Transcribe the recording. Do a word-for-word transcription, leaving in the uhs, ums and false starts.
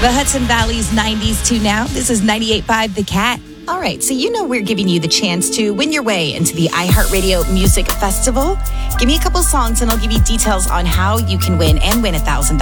The Hudson Valley's nineties to now. This is ninety-eight point five The Cat. All right, so you know we're giving you the chance to win your way into the iHeartRadio Music Festival. Give me a couple songs and I'll give you details on how you can win and win one thousand dollars.